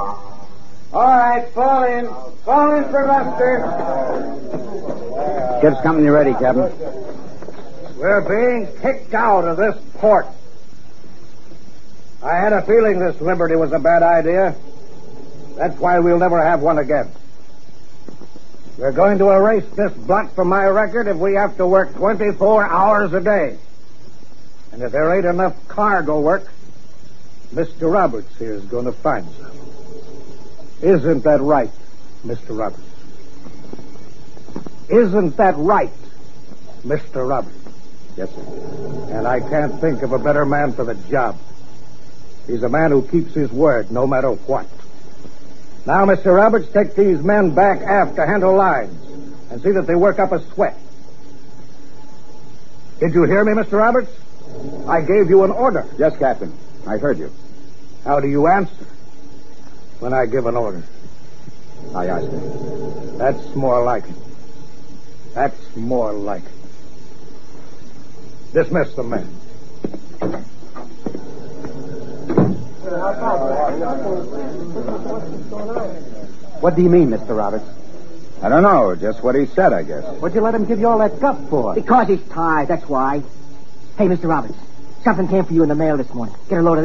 All right, fall in. Fall in for Buster. Ship's company ready, Captain. We're being kicked out of this port. I had a feeling this liberty was a bad idea. That's why we'll never have one again. We're going to erase this blot from my record if we have to work 24 hours a day. And if there ain't enough cargo work, Mr. Roberts here is going to find some. Isn't that right, Mr. Roberts? Isn't that right, Mr. Roberts? Yes, sir. And I can't think of a better man for the job. He's a man who keeps his word no matter what. Now, Mr. Roberts, take these men back aft to handle lines and see that they work up a sweat. Did you hear me, Mr. Roberts? I gave you an order. Yes, Captain. I heard you. How do you answer when I give an order? Aye, aye, sir. That's more like it. That's more like it. Dismiss the men. What do you mean, Mr. Roberts? I don't know. Just what he said, I guess. What'd you let him give you all that guff for? Because he's tired, that's why. Hey, Mr. Roberts, something came for you in the mail this morning. Get a load of